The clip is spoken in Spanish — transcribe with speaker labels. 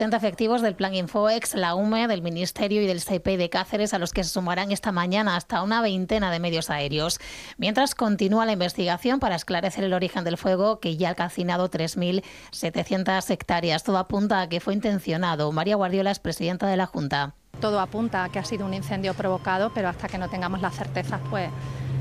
Speaker 1: 70 efectivos del Plan Infoex, la UME, del Ministerio y del SEIPEI de Cáceres, a los que se sumarán esta mañana hasta una veintena de medios aéreos. Mientras continúa la investigación para esclarecer el origen del fuego, que ya ha calcinado 3.700 hectáreas. Todo apunta a que fue intencionado. María Guardiola es presidenta de la Junta.
Speaker 2: Todo apunta a que ha sido un incendio provocado, pero hasta que no tengamos las certezas, pues